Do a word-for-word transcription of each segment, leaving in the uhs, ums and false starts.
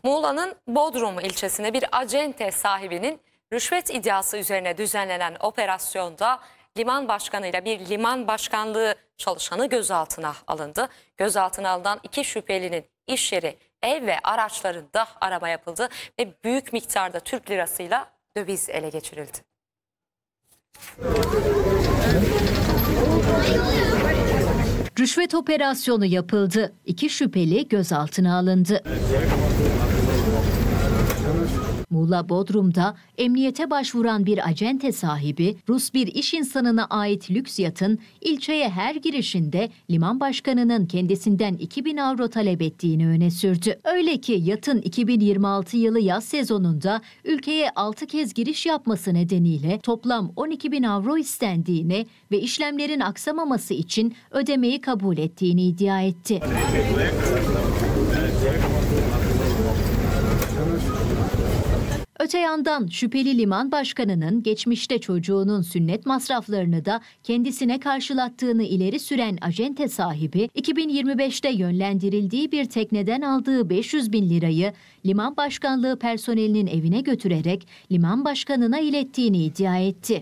Muğla'nın Bodrum ilçesinde bir acente sahibinin rüşvet iddiası üzerine düzenlenen operasyonda liman başkanıyla bir liman başkanlığı çalışanı gözaltına alındı. Gözaltına alınan iki şüphelinin iş yeri, ev ve araçlarında arama yapıldı ve büyük miktarda Türk lirasıyla döviz ele geçirildi. Rüşvet operasyonu yapıldı. İki şüpheli gözaltına alındı. Muğla Bodrum'da emniyete başvuran bir acente sahibi, Rus bir iş insanına ait lüks yatın ilçeye her girişinde liman başkanının kendisinden iki bin avro talep ettiğini öne sürdü. Öyle ki yatın iki bin yirmi altı yılı yaz sezonunda ülkeye altı kez giriş yapması nedeniyle toplam on iki bin avro istendiğini ve işlemlerin aksamaması için ödemeyi kabul ettiğini iddia etti. Öte yandan şüpheli liman başkanının geçmişte çocuğunun sünnet masraflarını da kendisine karşılattığını ileri süren acente sahibi, iki bin yirmi beşte yönlendirildiği bir tekneden aldığı beş yüz bin lirayı liman başkanlığı personelinin evine götürerek liman başkanına ilettiğini iddia etti.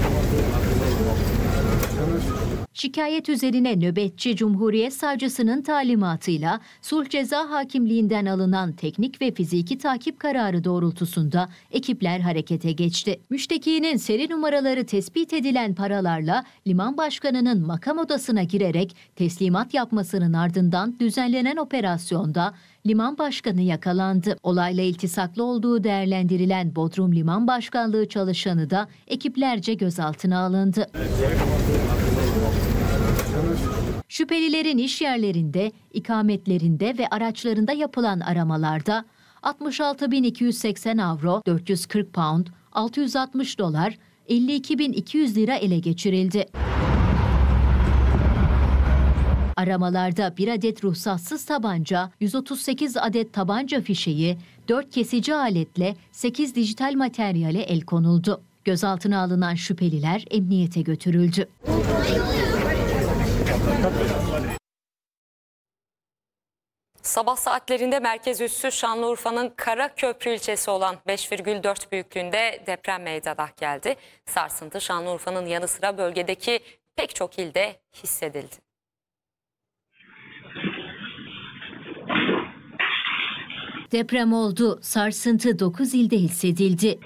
Şikayet üzerine nöbetçi Cumhuriyet Savcısının talimatıyla Sulh Ceza Hakimliğinden alınan teknik ve fiziki takip kararı doğrultusunda ekipler harekete geçti. Müştekinin seri numaraları tespit edilen paralarla liman başkanının makam odasına girerek teslimat yapmasının ardından düzenlenen operasyonda liman başkanı yakalandı. Olayla iltisaklı olduğu değerlendirilen Bodrum Liman Başkanlığı çalışanı da ekiplerce gözaltına alındı. Şüphelilerin iş yerlerinde, ikametlerinde ve araçlarında yapılan aramalarda altmış altı bin iki yüz seksen avro, dört yüz kırk pound, altı yüz altmış dolar, elli iki bin iki yüz lira ele geçirildi. Aramalarda bir adet ruhsatsız tabanca, yüz otuz sekiz adet tabanca fişeği, dört kesici aletle sekiz dijital materyale el konuldu. Gözaltına alınan şüpheliler emniyete götürüldü. Sabah saatlerinde merkez üssü Şanlıurfa'nın Karaköprü ilçesi olan beş virgül dört büyüklüğünde deprem meydana geldi. Sarsıntı Şanlıurfa'nın yanı sıra bölgedeki pek çok ilde hissedildi. Deprem oldu. Sarsıntı dokuz ilde hissedildi.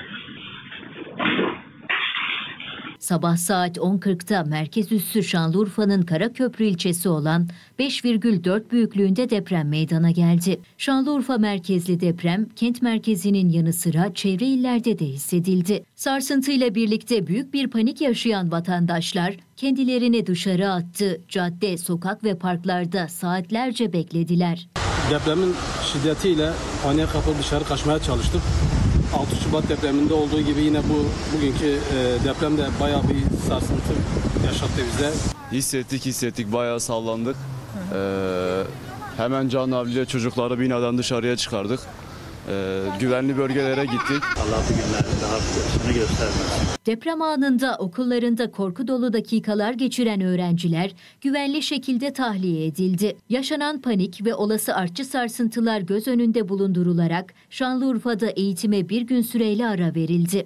Sabah saat on kırkta merkez üssü Şanlıurfa'nın Karaköprü ilçesi olan beş virgül dört büyüklüğünde deprem meydana geldi. Şanlıurfa merkezli deprem kent merkezinin yanı sıra çevre illerde de hissedildi. Sarsıntıyla birlikte büyük bir panik yaşayan vatandaşlar kendilerini dışarı attı. Cadde, sokak ve parklarda saatlerce beklediler. Depremin şiddetiyle paniğe kapılıp dışarı kaçmaya çalıştık. altı Şubat depreminde olduğu gibi yine bu bugünkü e, deprem de bayağı bir sarsıntı yaşattı bize. Hissettik hissettik bayağı sallandık. Ee, hemen Can abiyle çocukları binadan dışarıya çıkardık. Ee, güvenli bölgelere gittik. Allah bu günlerin daha fırtını göstermez. Deprem anında okullarında korku dolu dakikalar geçiren öğrenciler güvenli şekilde tahliye edildi. Yaşanan panik ve olası artçı sarsıntılar göz önünde bulundurularak Şanlıurfa'da eğitime bir gün süreyle ara verildi.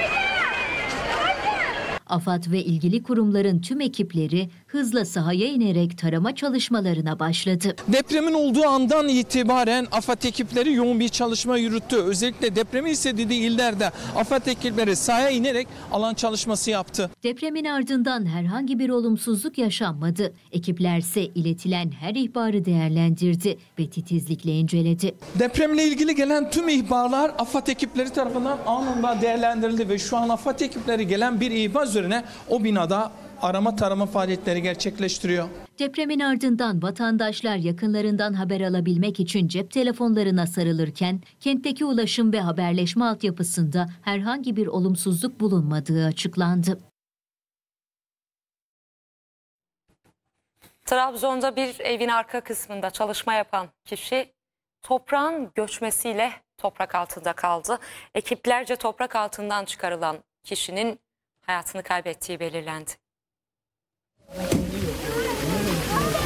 AFAD ve ilgili kurumların tüm ekipleri hızla sahaya inerek tarama çalışmalarına başladı. Depremin olduğu andan itibaren AFAD ekipleri yoğun bir çalışma yürüttü. Özellikle depremi hissedildiği illerde AFAD ekipleri sahaya inerek alan çalışması yaptı. Depremin ardından herhangi bir olumsuzluk yaşanmadı. Ekipler ise iletilen her ihbarı değerlendirdi ve titizlikle inceledi. Depremle ilgili gelen tüm ihbarlar AFAD ekipleri tarafından anında değerlendirildi ve şu an AFAD ekipleri gelen bir ihbar üzerine o binada arama tarama faaliyetleri gerçekleştiriyor. Depremin ardından vatandaşlar yakınlarından haber alabilmek için cep telefonlarına sarılırken kentteki ulaşım ve haberleşme altyapısında herhangi bir olumsuzluk bulunmadığı açıklandı. Trabzon'da bir evin arka kısmında çalışma yapan kişi toprağın göçmesiyle toprak altında kaldı. Ekiplerce toprak altından çıkarılan kişinin hayatını kaybettiği belirlendi.